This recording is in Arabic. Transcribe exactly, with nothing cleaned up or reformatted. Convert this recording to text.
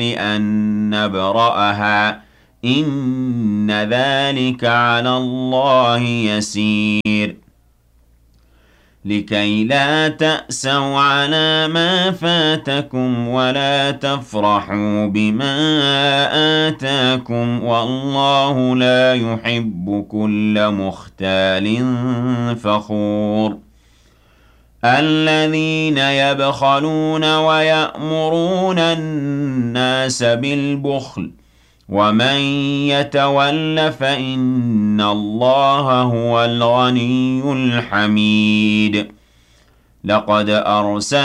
أن نبرأها إن ذلك على الله يسير لكي لا تأسوا على ما فاتكم ولا تفرحوا بما آتاكم والله لا يحب كل مختال فخور الذين يبخلون ويأمرون الناس بالبخل ومن يتول فإن الله هو الغني الحميد لقد أرسل